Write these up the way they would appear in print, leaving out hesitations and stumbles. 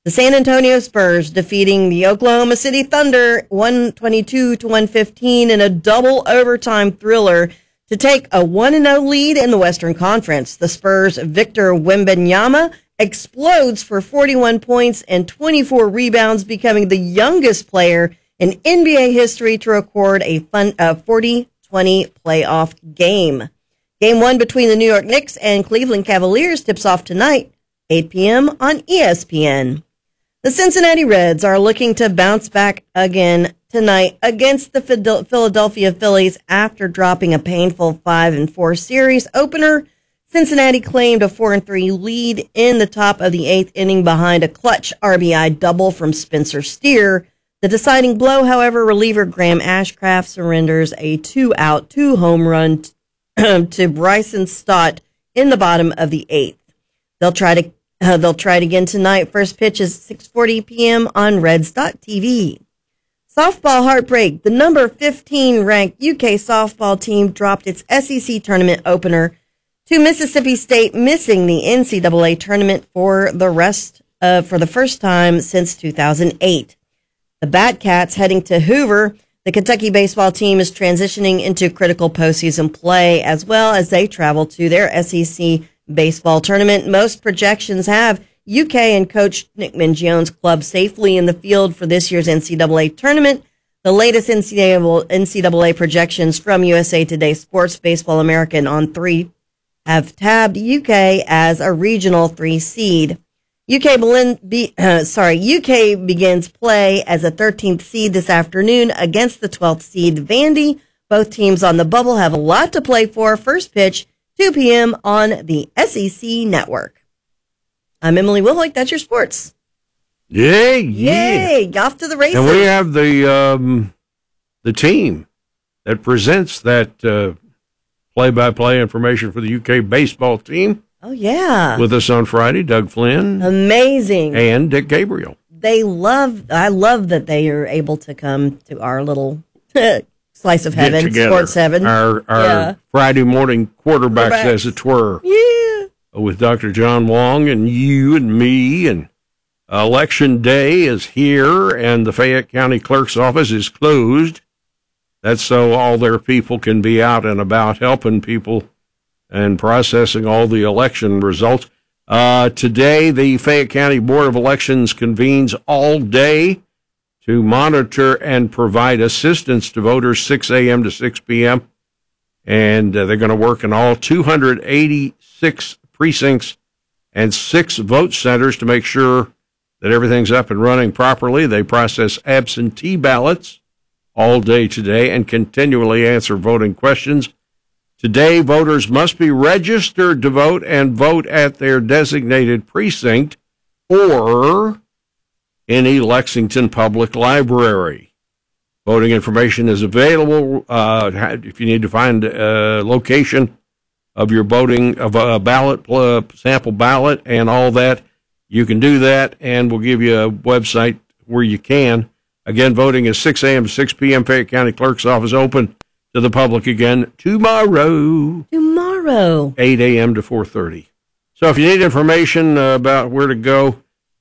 The San Antonio Spurs defeating the Oklahoma City Thunder 122-115 in a double overtime thriller to take a 1-0 lead in the Western Conference. The Spurs' Victor Wembanyama explodes for 41 points and 24 rebounds, becoming the youngest player in NBA history to record a 40-20 playoff game. Game 1 between the New York Knicks and Cleveland Cavaliers tips off tonight, 8 p.m. on ESPN. The Cincinnati Reds are looking to bounce back again tonight against the Philadelphia Phillies after dropping a painful 5-4 series opener. Cincinnati claimed a 4-3 lead in the top of the 8th inning behind a clutch RBI double from Spencer Steer. The deciding blow, however, reliever Graham Ashcraft surrenders a 2-out, 2-home run to Bryson Stott in the bottom of the 8th. They'll try it again tonight. First pitch is 6:40 p.m. on Reds.tv. Softball heartbreak. The number 15 ranked UK softball team dropped its SEC tournament opener to Mississippi State, missing the NCAA tournament for the first time since 2008. The Batcats heading to Hoover. The Kentucky baseball team is transitioning into critical postseason play as well as they travel to their SEC baseball tournament. Most projections have UK and coach Nick Mingione's club safely in the field for this year's NCAA tournament. The latest NCAA projections from USA Today Sports, Baseball America, and On 3 have tabbed UK as a regional 3 seed. UK begins play as a 13th seed this afternoon against the 12th seed Vandy. Both teams on the bubble have a lot to play for. First pitch, 2 p.m. on the SEC Network. I'm Emily Wilhoit. That's your sports. Yay! Off to the races. And we have the team that presents that play-by-play information for the UK baseball team. Oh, yeah. With us on Friday, Doug Flynn. Amazing. And Dick Gabriel. I love that they are able to come to our little slice of heaven, Sports Heaven. Our Friday morning quarterbacks, as it were. Yeah. With Dr. John Wong and you and me. And Election Day is here, and the Fayette County Clerk's office is closed. That's so all their people can be out and about helping people and processing all the election results. Today, the Fayette County Board of Elections convenes all day to monitor and provide assistance to voters 6 a.m. to 6 p.m. And they're going to work in all 286 precincts and 6 vote centers to make sure that everything's up and running properly. They process absentee ballots all day today and continually answer voting questions. Today, voters must be registered to vote and vote at their designated precinct or any Lexington Public Library. Voting information is available if you need to find a location of your voting, of a ballot, sample ballot, and all that. You can do that, and we'll give you a website where you can. Again, voting is 6 a.m. to 6 p.m. Fayette County Clerk's office open to the public again tomorrow. 8 a.m. to 4:30. So if you need information about where to go,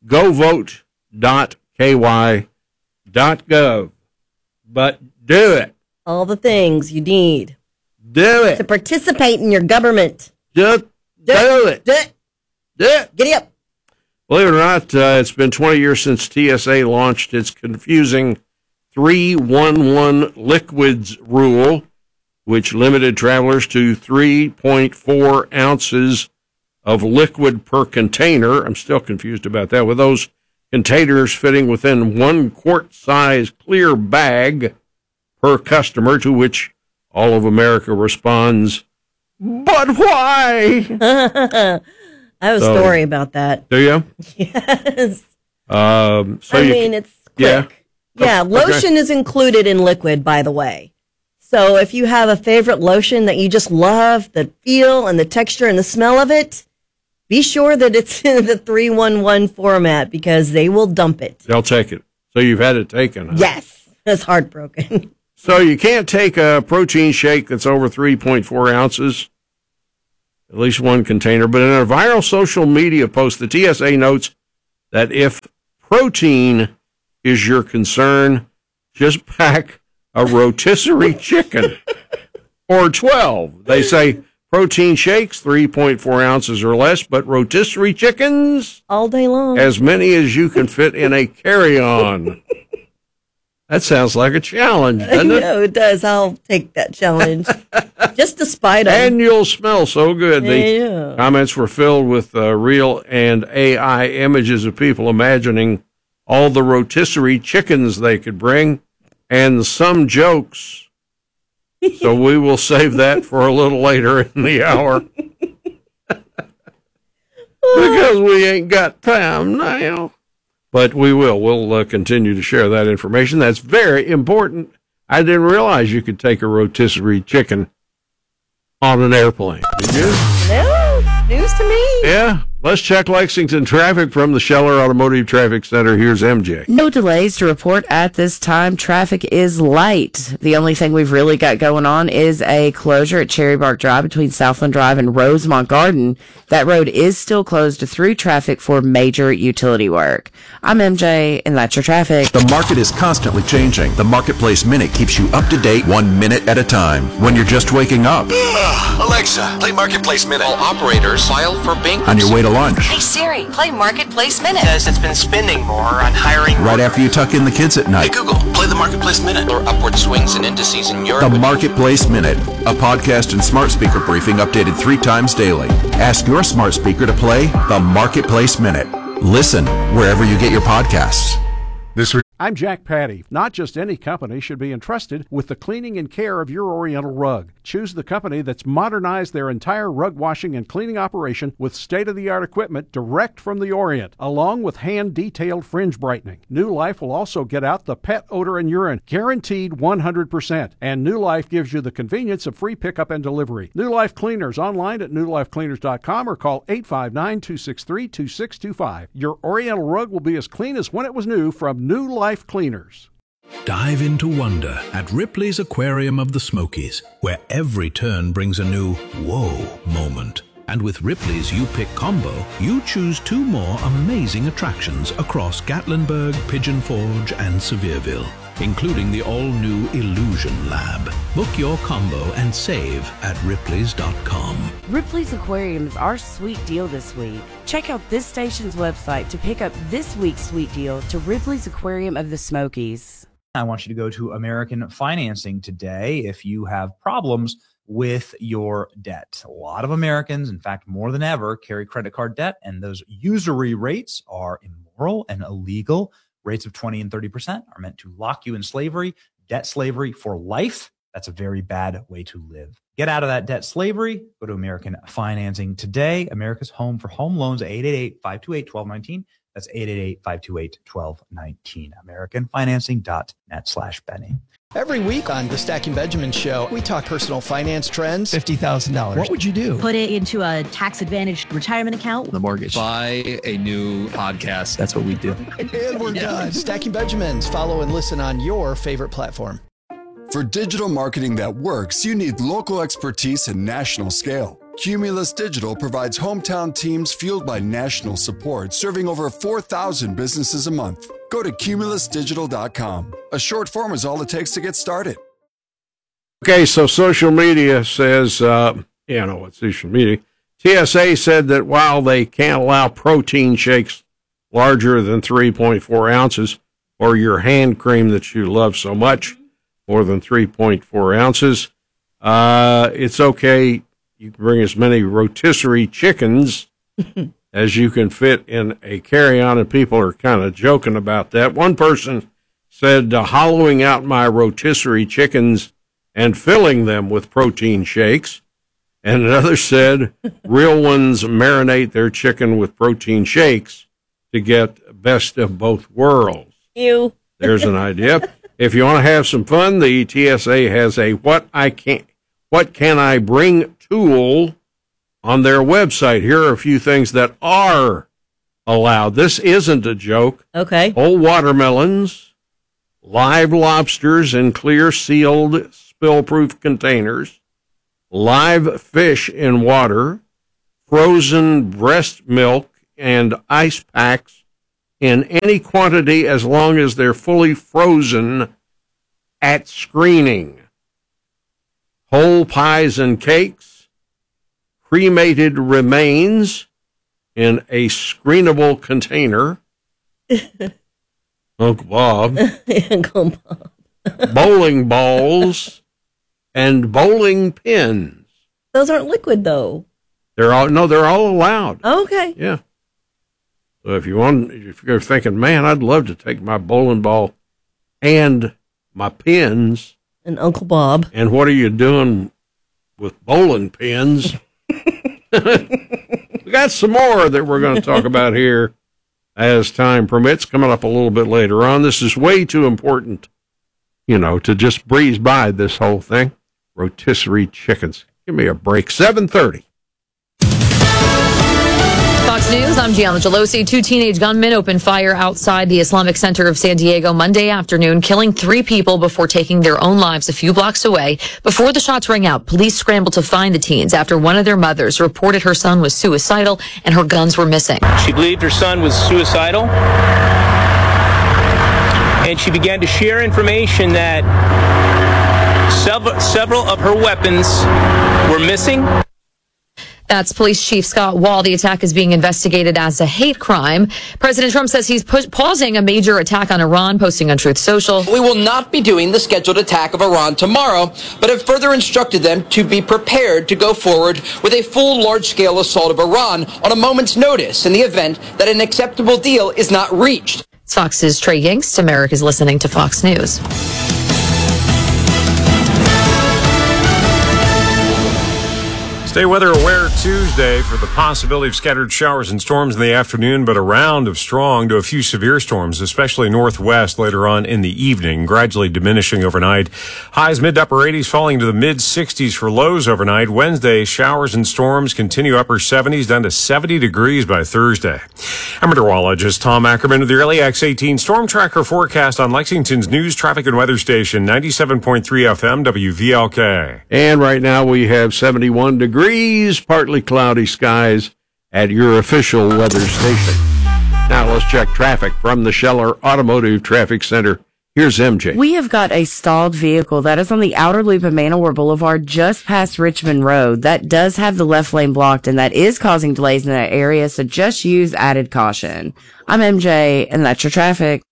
govote.ky.gov. But do it. All the things you need. Do it. To participate in your government. Just do it. Do it. Giddy up. Believe it or not, it's been 20 years since TSA launched its confusing 3-1-1 liquids rule, which limited travelers to 3.4 ounces of liquid per container. I'm still confused about that. With those containers fitting within 1 quart size clear bag per customer, to which all of America responds, but why? I have a story about that. Do you? Yes. It's quick. Yeah, lotion is included in liquid, by the way. So if you have a favorite lotion that you just love, the feel and the texture and the smell of it, be sure that it's in the 311 format because they will dump it. They'll take it. So you've had it taken, huh? Yes. That's heartbroken. So you can't take a protein shake that's over 3.4 ounces, at least one container. But in a viral social media post, the TSA notes that if protein is your concern, just pack a rotisserie chicken or 12. They say protein shakes, 3.4 ounces or less, but rotisserie chickens, all day long. as many as you can fit in a carry-on. That sounds like a challenge, doesn't it? No, it does. I'll take that challenge. Just to spite them. And you'll smell so good. Yeah. The comments were filled with real and AI images of people imagining all the rotisserie chickens they could bring, and some jokes. So we will save that for a little later in the hour. Because we ain't got time now. But we will. We'll continue to share that information. That's very important. I didn't realize you could take a rotisserie chicken on an airplane. Did you? No, news to me. Yeah. Let's check Lexington traffic from the Scheller Automotive Traffic Center. Here's MJ. No delays to report at this time. Traffic is light. The only thing we've really got going on is a closure at Cherry Bark Drive between Southland Drive and Rosemont Garden. That road is still closed to through traffic for major utility work. I'm MJ, and that's your traffic. The market is constantly changing. The Marketplace Minute keeps you up to date 1 minute at a time when you're just waking up. Alexa, play Marketplace Minute. All operators file for bankruptcy. On your way to lunch. Hey Siri, play Marketplace Minute. Says it's been spending more on hiring. Right after you tuck in the kids at Hey night. Google, play the Marketplace Minute. Or upward swings and indices in Europe. The Marketplace Minute, a podcast and smart speaker briefing updated 3 times daily. Ask your smart speaker to play the Marketplace Minute. Listen wherever you get your podcasts. I'm Jack Patty. Not just any company should be entrusted with the cleaning and care of your Oriental rug. Choose the company that's modernized their entire rug washing and cleaning operation with state-of-the-art equipment direct from the Orient, along with hand-detailed fringe brightening. New Life will also get out the pet odor and urine, guaranteed 100%. And New Life gives you the convenience of free pickup and delivery. New Life Cleaners online at newlifecleaners.com or call 859-263-2625. Your Oriental rug will be as clean as when it was new from New Life Cleaners. Dive into wonder at Ripley's Aquarium of the Smokies, where every turn brings a new whoa moment. And with Ripley's You Pick combo, you choose 2 more amazing attractions across Gatlinburg, Pigeon Forge, and Sevierville, including the all-new Illusion Lab. Book your combo and save at Ripley's.com. Ripley's Aquarium is our sweet deal this week. Check out this station's website to pick up this week's sweet deal to Ripley's Aquarium of the Smokies. I want you to go to American Financing today if you have problems with your debt. A lot of Americans, in fact, more than ever, carry credit card debt, and those usury rates are immoral and illegal. Rates of 20 and 30% are meant to lock you in slavery, debt slavery for life. That's a very bad way to live. Get out of that debt slavery. Go to American Financing today. America's home for home loans, 888-528-1219. That's 888-528-1219. AmericanFinancing.net/Benny. Every week on the Stacking Benjamin Show, we talk personal finance trends. $50,000. What would you do? Put it into a tax-advantaged retirement account. The mortgage. Buy a new podcast. That's what we do. And we're done. Stacking Benjamins. Follow and listen on your favorite platform. For digital marketing that works, you need local expertise and national scale. Cumulus Digital provides hometown teams fueled by national support, serving over 4,000 businesses a month. Go to cumulusdigital.com. A short form is all it takes to get started. Okay, so social media says, what social media? TSA said that while they can't allow protein shakes larger than 3.4 ounces, or your hand cream that you love so much, more than 3.4 ounces, it's okay. You can bring as many rotisserie chickens as you can fit in a carry-on, and people are kind of joking about that. One person said, hollowing out my rotisserie chickens and filling them with protein shakes. And another said, real ones marinate their chicken with protein shakes to get best of both worlds. Ew. There's an idea. If you want to have some fun, the TSA has a what can I bring tool on their website. Here are a few things that are allowed. This isn't a joke. Okay. Whole watermelons, live lobsters in clear sealed spill-proof containers, live fish in water, frozen breast milk and ice packs in any quantity as long as they're fully frozen at screening. Whole pies and cakes, cremated remains in a screenable container. Uncle Bob. Uncle Bob. Bowling balls and bowling pins. Those aren't liquid, though. They're all allowed. Okay. Yeah. So if you're thinking, man, I'd love to take my bowling ball and my pins. And Uncle Bob. And what are you doing with bowling pins? We got some more that we're going to talk about here as time permits, coming up a little bit later on. This is way too important, to just breeze by this whole thing. Rotisserie chickens. Give me a break. 7:30. Fox News, I'm Gianna Gelosi. 2 teenage gunmen opened fire outside the Islamic Center of San Diego Monday afternoon, killing 3 people before taking their own lives a few blocks away. Before the shots rang out, police scrambled to find the teens after one of their mothers reported her son was suicidal and her guns were missing. She believed her son was suicidal, and she began to share information that several of her weapons were missing. That's Police Chief Scott Wall. The attack is being investigated as a hate crime. President Trump says he's pausing a major attack on Iran, posting on Truth Social. We will not be doing the scheduled attack of Iran tomorrow, but have further instructed them to be prepared to go forward with a full large-scale assault of Iran on a moment's notice in the event that an acceptable deal is not reached. It's Fox's Trey Yingst. America's listening to Fox News. Stay weather aware Tuesday for the possibility of scattered showers and storms in the afternoon, but a round of strong to a few severe storms, especially northwest later on in the evening, gradually diminishing overnight. Highs mid to upper 80s falling to the mid 60s for lows overnight. Wednesday, showers and storms continue upper 70s down to 70 degrees by Thursday. I'm meteorologist Tom Ackerman with the Early X18 Storm Tracker forecast on Lexington's news, traffic, and weather station, 97.3 FM WVLK. And right now we have 71 degrees, partly cloudy skies at your official weather station. Now let's check traffic from the Scheller Automotive Traffic Center. Here's MJ. We have got a stalled vehicle that is on the outer loop of Manowar Boulevard just past Richmond Road. That does have the left lane blocked, and that is causing delays in that area, so just use added caution. I'm MJ, and that's your traffic.